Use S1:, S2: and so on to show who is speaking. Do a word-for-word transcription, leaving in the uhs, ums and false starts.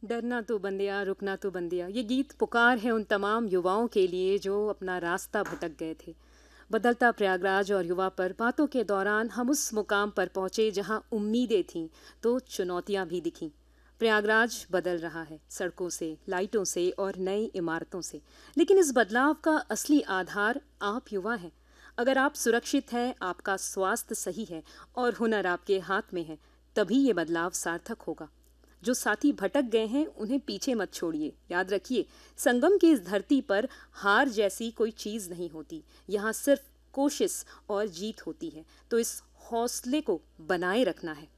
S1: डरना तो बंदिया, रुकना तो बंदिया, ये गीत पुकार है उन तमाम युवाओं के लिए जो अपना रास्ता भटक गए थे। बदलता प्रयागराज और युवा पर बातों के दौरान हम उस मुकाम पर पहुंचे जहां उम्मीदें थीं तो चुनौतियां भी दिखीं। प्रयागराज बदल रहा है, सड़कों से, लाइटों से और नई इमारतों से। लेकिन इस बदलाव का असली आधार आप युवा हैं। अगर आप सुरक्षित हैं, आपका स्वास्थ्य सही है और हुनर आपके हाथ में है, तभी ये बदलाव सार्थक होगा। जो साथी भटक गए हैं उन्हें पीछे मत छोड़िए। याद रखिए, संगम की इस धरती पर हार जैसी कोई चीज़ नहीं होती। यहाँ सिर्फ कोशिश और जीत होती है। तो इस हौसले को बनाए रखना है।